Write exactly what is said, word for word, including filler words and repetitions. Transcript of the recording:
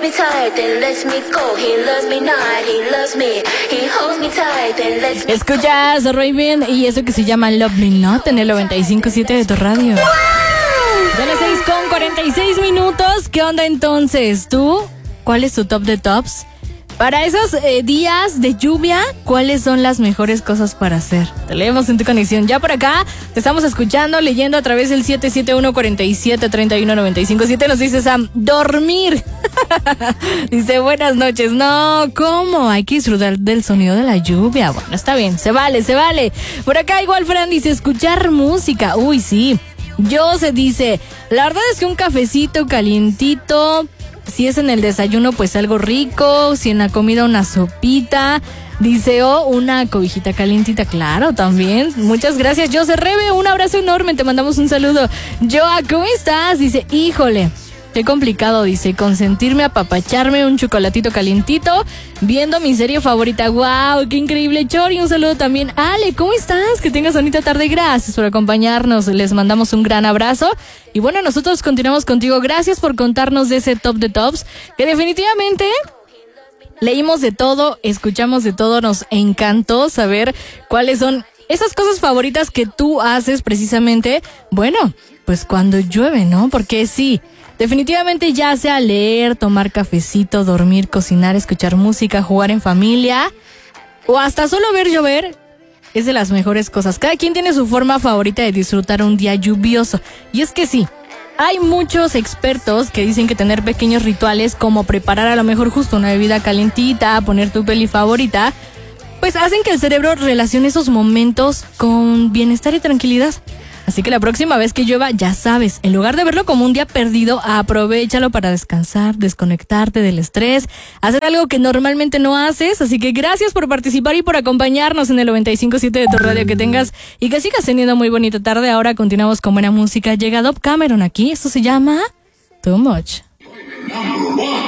me tight, then lets me go. He loves me not, he loves me. He holds me tight, then lets me go. Escuchas Raven y eso que se llama Love Me Not en el noventa y cinco punto siete de tu radio. Ya las seis con cuarenta y seis minutos. ¿Qué onda entonces? ¿Tú? ¿Cuál es tu top de tops? Para esos eh, días de lluvia, ¿cuáles son las mejores cosas para hacer? Te leemos en tu conexión. Ya por acá te estamos escuchando, leyendo a través del siete siete uno, cuatro siete, tres uno nueve cinco siete. Nos dice Sam, dormir. Dice, buenas noches. No, ¿cómo? Hay que disfrutar del sonido de la lluvia. Bueno, está bien, se vale, se vale. Por acá igual Fran dice, escuchar música. Uy, sí. Yo se dice, la verdad es que un cafecito calientito... Si es en el desayuno, pues algo rico. Si en la comida, una sopita. Dice, oh, una cobijita calientita. Claro, también. Muchas gracias, José Rebe. Un abrazo enorme. Te mandamos un saludo. Joa, ¿cómo estás? Dice, híjole, qué complicado. Dice, consentirme, apapacharme, un chocolatito calientito, viendo mi serie favorita. ¡Wow! ¡Qué increíble, Chori! Un saludo también. Ale, ¿cómo estás? Que tengas bonita tarde. Gracias por acompañarnos. Les mandamos un gran abrazo. Y bueno, nosotros continuamos contigo. Gracias por contarnos de ese top de tops, que definitivamente leímos de todo, escuchamos de todo. Nos encantó saber cuáles son esas cosas favoritas que tú haces precisamente, bueno, pues cuando llueve, ¿no? Porque sí, definitivamente ya sea leer, tomar cafecito, dormir, cocinar, escuchar música, jugar en familia o hasta solo ver llover, es de las mejores cosas. Cada quien tiene su forma favorita de disfrutar un día lluvioso. Y es que sí, hay muchos expertos que dicen que tener pequeños rituales como preparar a lo mejor justo una bebida calentita, poner tu peli favorita, pues hacen que el cerebro relacione esos momentos con bienestar y tranquilidad. Así que la próxima vez que llueva, ya sabes, en lugar de verlo como un día perdido, aprovéchalo para descansar, desconectarte del estrés, hacer algo que normalmente no haces. Así que gracias por participar y por acompañarnos en el noventa y cinco punto siete de tu radio. Que tengas y que sigas teniendo muy bonita tarde. Ahora continuamos con buena música. Llega Dove Cameron aquí. Esto se llama Too Much.